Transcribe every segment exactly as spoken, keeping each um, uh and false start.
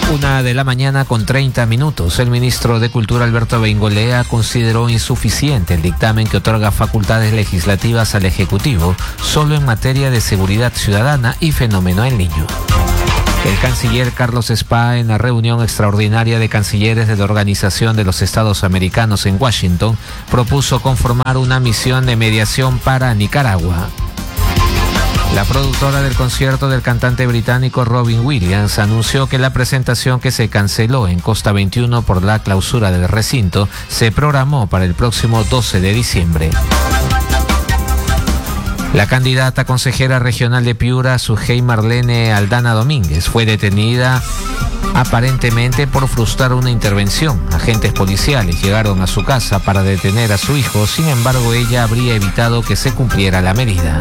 Una de la mañana con treinta minutos. El ministro de Cultura, Alberto Beingolea, consideró insuficiente el dictamen que otorga facultades legislativas al Ejecutivo solo en materia de seguridad ciudadana y fenómeno El Niño. El canciller Carlos Spa, en la reunión extraordinaria de cancilleres de la Organización de los Estados Americanos en Washington, propuso conformar una misión de mediación para Nicaragua. La productora del concierto del cantante británico Robin Williams anunció que la presentación que se canceló en Costa veintiuno por la clausura del recinto se programó para el próximo doce de diciembre. La candidata consejera regional de Piura, Sujei Marlene Aldana Domínguez, fue detenida aparentemente por frustrar una intervención. Agentes policiales llegaron a su casa para detener a su hijo, sin embargo ella habría evitado que se cumpliera la medida.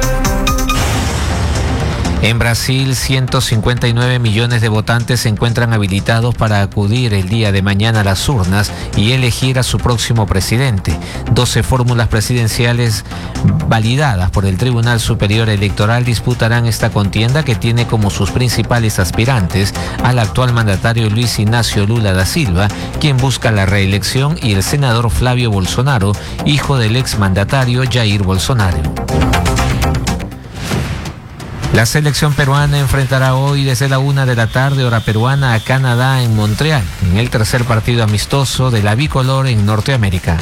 En Brasil, ciento cincuenta y nueve millones de votantes se encuentran habilitados para acudir el día de mañana a las urnas y elegir a su próximo presidente. doce fórmulas presidenciales validadas por el Tribunal Superior Electoral disputarán esta contienda, que tiene como sus principales aspirantes al actual mandatario Luis Ignacio Lula da Silva, quien busca la reelección, y el senador Flavio Bolsonaro, hijo del exmandatario Jair Bolsonaro. La selección peruana enfrentará hoy desde la una de la tarde, hora peruana, a Canadá en Montreal, en el tercer partido amistoso de la bicolor en Norteamérica.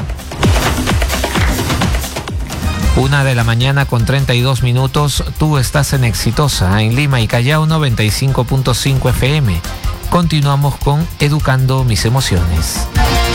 Una de la mañana con treinta y dos minutos. Tú estás en Exitosa, en Lima y Callao, noventa y cinco punto cinco F M. Continuamos con Educando Mis Emociones.